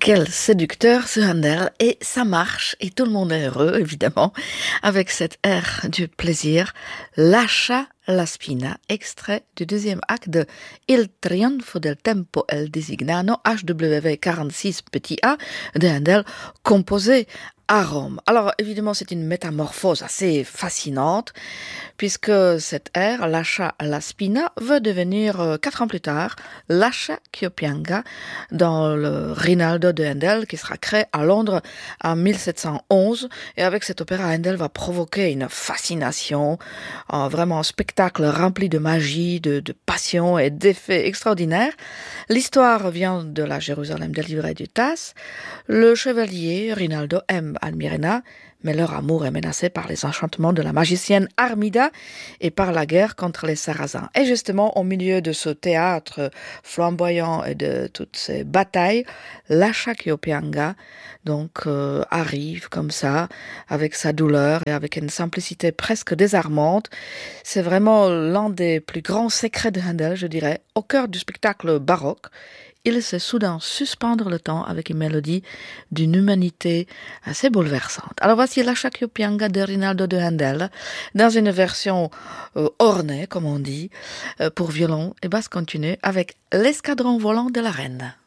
Quel séducteur ce Handel, et ça marche, et tout le monde est heureux, évidemment, avec cette ère du plaisir, Lascia la spina, extrait du deuxième acte de Il trionfo del tempo el designano, HWV 46 petit a, de Handel, composé à Rome. Alors, évidemment, c'est une métamorphose assez fascinante, puisque cette ère, Lascia la spina, veut devenir, 4 ans plus tard, Lascia ch'io pianga, dans le Rinaldo de Handel, qui sera créé à Londres en 1711. Et avec cet opéra, Handel va provoquer une fascination, vraiment un spectacle rempli de magie, de passion et d'effets extraordinaires. L'histoire vient de la Jérusalem délivrée du Tasse. Le chevalier Rinaldo aime Almirena, mais leur amour est menacé par les enchantements de la magicienne Armida et par la guerre contre les Sarrasins. Et justement, au milieu de ce théâtre flamboyant et de toutes ces batailles, Lascia ch'io pianga arrive comme ça, avec sa douleur et avec une simplicité presque désarmante. C'est vraiment l'un des plus grands secrets de Handel, je dirais, au cœur du spectacle baroque. Il sait soudain suspendre le temps avec une mélodie d'une humanité assez bouleversante. Alors voici Lascia ch'io pianga de Rinaldo de Handel, dans une version ornée, comme on dit, pour violon et basse continue, avec l'escadron volant de la reine.